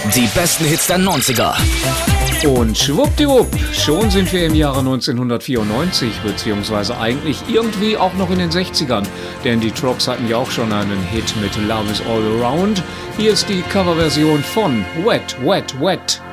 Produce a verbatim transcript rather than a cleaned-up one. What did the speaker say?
Die besten Hits der neunziger. Und schwuppdiwupp, schon sind wir im Jahre neunzehnhundertvierundneunzig, beziehungsweise eigentlich irgendwie auch noch in den sechzigern, denn die Trucks hatten ja auch schon einen Hit mit Love is All Around. Hier ist die Coverversion von Wet, Wet, Wet.